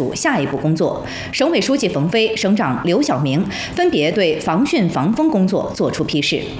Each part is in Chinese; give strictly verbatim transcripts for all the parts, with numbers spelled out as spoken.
署下一步工作。省委书记冯飞、省长刘晓明分别对防汛防风工作作出批示。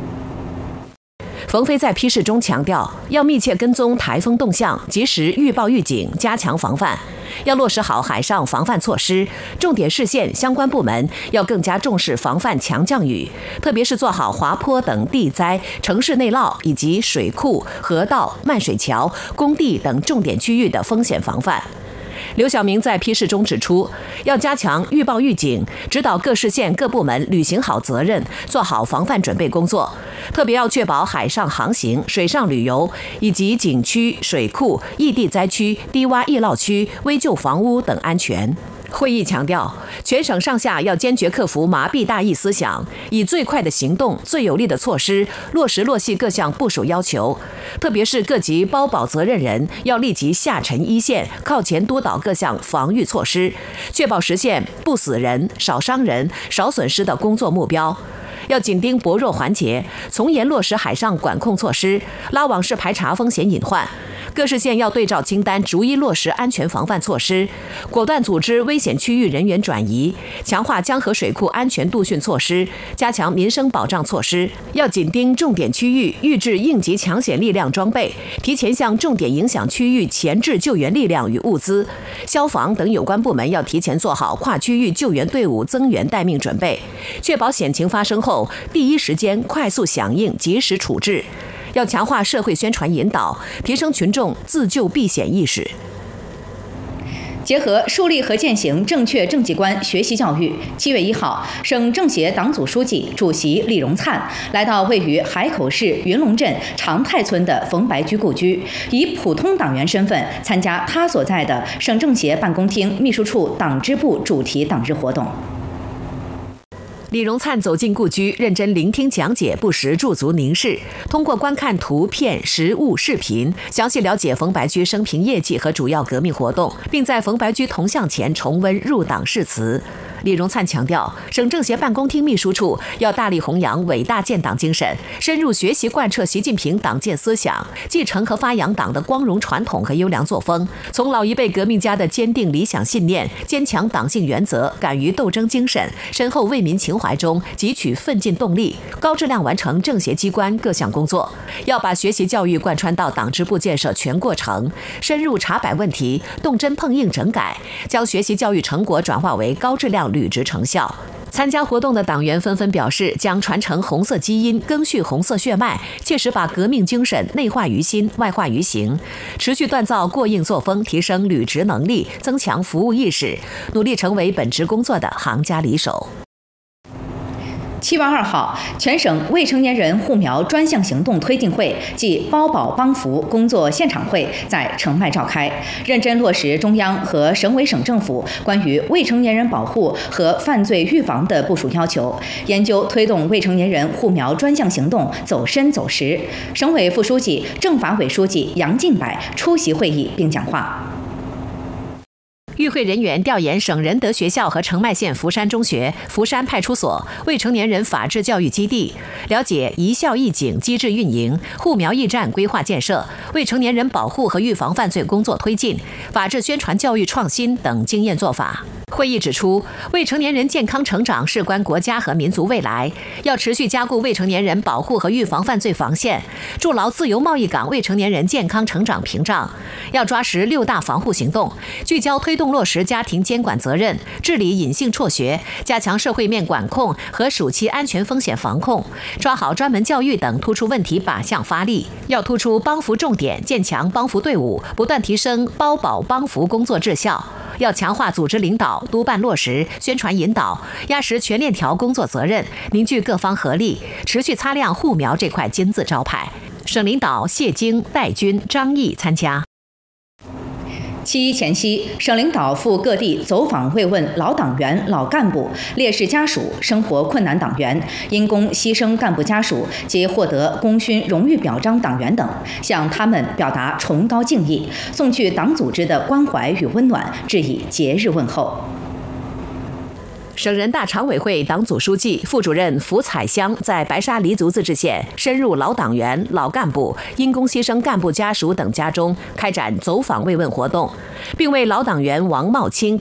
冯飞在批示中强调，要密切跟踪台风动向，及时预报预警，加强防范。要落实好海上防范措施，重点视线相关部门要更加重视防范强降雨，特别是做好滑坡等地灾、城市内涝以及水库、河道、漫水桥、工地等重点区域的风险防范。刘晓明在批示中指出，要加强预报预警，指导各市县各部门履行好责任，做好防范准备工作，特别要确保海上航行、水上旅游以及景区、水库、易地灾区、低洼易涝区、危旧房屋等安全。会议强调，全省上下要坚决克服麻痹大意思想，以最快的行动、最有力的措施落实落细各项部署要求。特别是各级包保责任人要立即下沉一线，靠前督导各项防御措施，确保实现不死人、少伤人、少损失的工作目标。要紧盯薄弱环节，从严落实海上管控措施，拉网式排查风险隐患。各市县要对照清单，逐一落实安全防范措施，果断组织危险区域人员转移，强化江河水库安全度汛措施，加强民生保障措施。要紧盯重点区域，预置应急抢险力量装备，提前向重点影响区域前置救援力量与物资。消防等有关部门要提前做好跨区域救援队伍增援待命准备，确保险情发生后第一时间快速响应，及时处置。要强化社会宣传引导，提升群众自救避险意识。 结合树立和践行正确政绩观学习教育，七月一号，省政协党组书记、主席李荣灿来到位于海口市云龙镇长泰村的冯白居故居，以普通党员身份参加他所在的省政协办公厅秘书处党支部主题党日活动。 李荣灿走进故居，认真聆听讲解，不时驻足凝视，通过观看图片、实物、视频，详细了解冯白居生平业绩和主要革命活动，并在冯白居铜像前重温入党誓词。李荣灿强调，省政协办公厅秘书处要大力弘扬伟大建党精神，深入学习贯彻习近平党建思想，继承和发扬党的光荣传统和优良作风，从老一辈革命家的坚定理想信念、坚强党性原则、敢于斗争精神、深厚为民情怀中汲取奋进动力，高质量完成政协机关各项工作。要把学习教育贯穿到党支部建设全过程，深入查摆问题，动真碰硬整改，将学习教育成果转化为高质量履职成效。参加活动的党员纷纷表示，将传承红色基因，赓续红色血脉，切实把革命精神内化于心，外化于行，持续锻造过硬作风，提升履职能力，增强服务意识，努力成为本职工作的行家里手。 七月二号，全省未成年人护苗专项行动推进会暨包保帮扶工作现场会在城外召开，认真落实中央和省委省政府关于未成年人保护和犯罪预防的部署要求，研究推动未成年人护苗专项行动走深走实。省委副书记、政法委书记杨进柏出席会议并讲话。 与会人员调研省仁德学校和澄迈县福山中学、福山派出所、未成年人法治教育基地，了解一校一警机制运营、护苗驿站规划建设、未成年人保护和预防犯罪工作推进、法治宣传教育创新等经验做法。会议指出，未成年人健康成长事关国家和民族未来，要持续加固未成年人保护和预防犯罪防线，筑牢自由贸易港未成年人健康成长屏障。要抓实六大防护行动，聚焦推动落实家庭监管责任，治理隐性辍学，加强社会面管控和暑期安全风险防控，抓好专门教育等突出问题靶向发力。要突出帮扶重点，建强帮扶队伍，不断提升包保帮扶工作质效。要强化组织领导、督办落实、宣传引导，压实全链条工作责任，凝聚各方合力，持续擦亮护苗这块金字招牌。省领导谢京、戴军、张毅参加。 七一前夕，省领导赴各地走访慰问老党员、老干部、烈士家属、生活困难党员、因公牺牲干部家属及获得功勋荣誉表彰党员等，向他们表达崇高敬意，送去党组织的关怀与温暖，致以节日问候。 省人大常委会党组书记、副主任符彩香在白沙黎族自治县深入老党员、老干部、因公牺牲干部家属等家中开展走访慰问活动，并为老党员王茂清